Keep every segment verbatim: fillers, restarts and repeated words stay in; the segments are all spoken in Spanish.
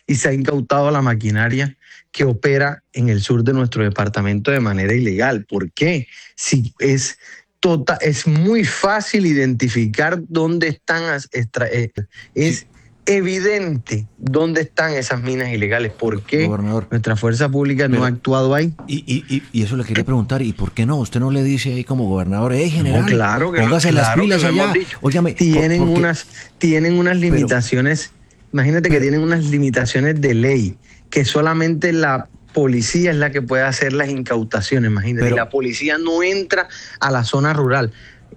y se ha incautado la maquinaria que opera en el sur de nuestro departamento de manera ilegal. ¿Por qué? Si es, tota, es muy fácil identificar dónde están, las extra, eh, es sí. evidente dónde están esas minas ilegales. ¿Por qué Gobernador, nuestra fuerza pública no pero, ha actuado ahí? Y, y, y eso le quería preguntar, ¿y por qué no? Usted no le dice ahí como gobernador, hey, general, no, claro que, póngase claro las pilas que allá. Óigame, tienen, por, unas, tienen unas limitaciones, pero, imagínate pero, que tienen unas limitaciones de ley, que solamente la policía es la que puede hacer las incautaciones, imagínate, pero, y la policía no entra a la zona rural.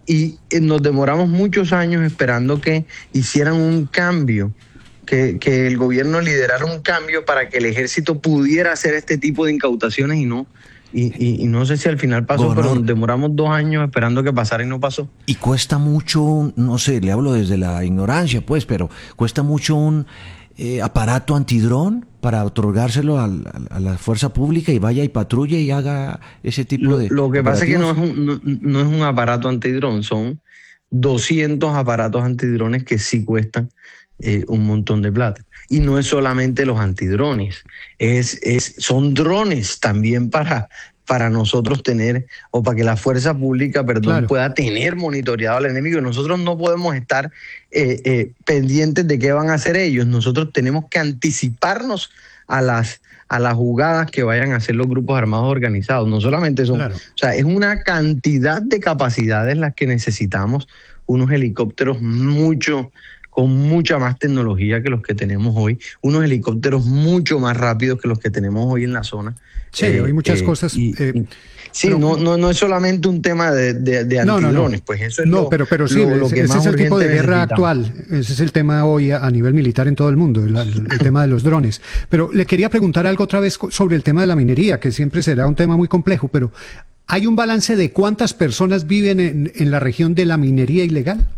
Y nos demoramos muchos años esperando que hicieran un cambio, que, que el gobierno liderara un cambio para que el ejército pudiera hacer este tipo de incautaciones y no... Y, y, y no sé si al final pasó, gobernador, pero demoramos dos años esperando que pasara y no pasó. Y cuesta mucho, no sé, le hablo desde la ignorancia, pues, pero cuesta mucho un eh, aparato antidrón para otorgárselo a, a, a la fuerza pública y vaya y patrulle y haga ese tipo lo, de... Lo que pasa es que no es, un, no, no es un aparato antidrón, son doscientos aparatos antidrones que sí cuestan eh, un montón de plata. Y no es solamente los antidrones, es, es, son drones también para, para nosotros tener, o para que la fuerza pública, perdón, claro, pueda tener monitoreado al enemigo. Nosotros no podemos estar eh, eh, pendientes de qué van a hacer ellos. Nosotros tenemos que anticiparnos a las, a las jugadas que vayan a hacer los grupos armados organizados. No solamente son, claro, o sea, es una cantidad de capacidades las que necesitamos, unos helicópteros mucho... con mucha más tecnología que los que tenemos hoy, unos helicópteros mucho más rápidos que los que tenemos hoy en la zona. Sí, eh, hay muchas eh, cosas. Y, eh, y, sí, pero, no, no, no es solamente un tema de, de, de no, antidrones, no, no. pues eso es no, lo, pero, pero sí, lo, lo ese, que ese más es el tipo de guerra necesitamos. actual, ese es el tema hoy a, a nivel militar en todo el mundo, el, el tema de los drones. Pero le quería preguntar algo otra vez sobre el tema de la minería, que siempre será un tema muy complejo, pero ¿hay un balance de cuántas personas viven en, en la región de la minería ilegal?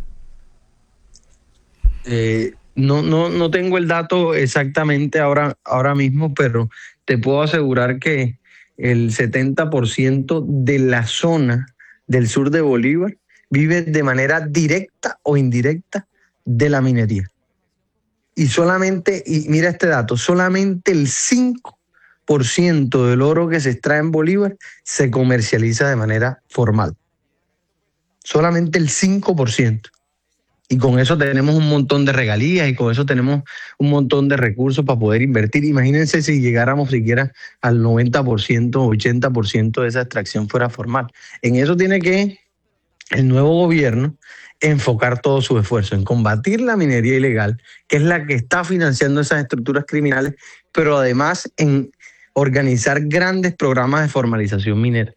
Eh... No, no, no tengo el dato exactamente ahora, ahora mismo, pero te puedo asegurar que el setenta por ciento de la zona del sur de Bolívar vive de manera directa o indirecta de la minería. Y solamente, y mira este dato, solamente el cinco por ciento del oro que se extrae en Bolívar se comercializa de manera formal. Solamente el cinco por ciento. Y con eso tenemos un montón de regalías y con eso tenemos un montón de recursos para poder invertir. Imagínense si llegáramos siquiera al noventa por ciento, ochenta por ciento de esa extracción fuera formal. En eso tiene que el nuevo gobierno enfocar todo su esfuerzo en combatir la minería ilegal, que es la que está financiando esas estructuras criminales, pero además en organizar grandes programas de formalización minera.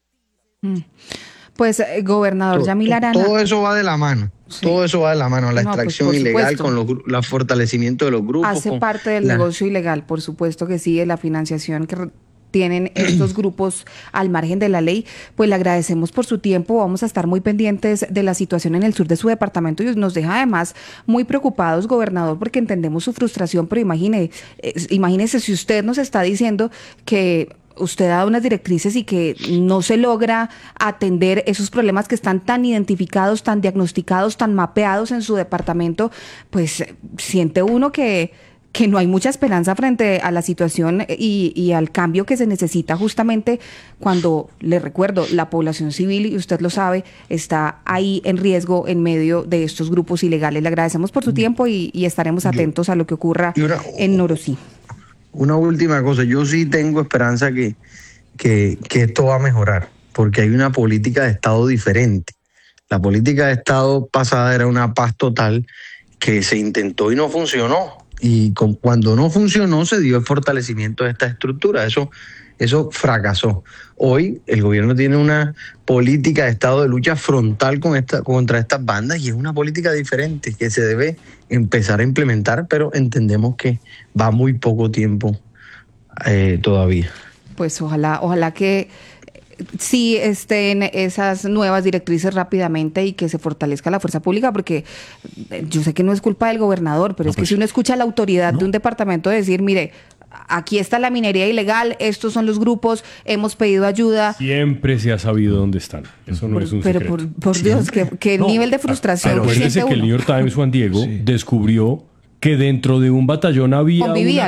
Mm. Pues, eh, gobernador todo, Yamil Arana. Todo eso va de la mano. Sí. Todo eso va de la mano, la no, extracción pues ilegal con los, el fortalecimiento de los grupos. Hace con parte del la... negocio ilegal, por supuesto que sí, de la financiación que tienen estos grupos al margen de la ley. Pues le agradecemos por su tiempo, vamos a estar muy pendientes de la situación en el sur de su departamento y nos deja además muy preocupados, gobernador, porque entendemos su frustración, pero imagine, eh, imagínese si usted nos está diciendo que usted ha dado unas directrices y que no se logra atender esos problemas que están tan identificados, tan diagnosticados, tan mapeados en su departamento, pues siente uno que, que no hay mucha esperanza frente a la situación y, y al cambio que se necesita justamente cuando, le recuerdo, la población civil, y usted lo sabe, está ahí en riesgo en medio de estos grupos ilegales. Le agradecemos por su tiempo y, y estaremos atentos a lo que ocurra en Norosí. Una última cosa, yo sí tengo esperanza que, que, que esto va a mejorar, porque hay una política de Estado diferente. La política de Estado pasada era una paz total que se intentó y no funcionó. Y con, cuando no funcionó se dio el fortalecimiento de esta estructura. Eso, eso fracasó. Hoy el gobierno tiene una política de Estado de lucha frontal con esta, contra estas bandas y es una política diferente que se debe empezar a implementar, pero entendemos que va muy poco tiempo eh, todavía. Pues ojalá, ojalá que sí estén esas nuevas directrices rápidamente y que se fortalezca la fuerza pública, porque yo sé que no es culpa del gobernador, pero no, es que pues, si uno escucha a la autoridad no. de un departamento decir, mire, aquí está la minería ilegal, estos son los grupos, hemos pedido ayuda. Siempre se ha sabido dónde están. Eso no por, es un pero secreto. Por, por Dios, ¿qué, qué no, nivel de frustración? Pero acuérdese que el New York Times, Juan Diego, sí. descubrió que dentro de un batallón había... Convivía.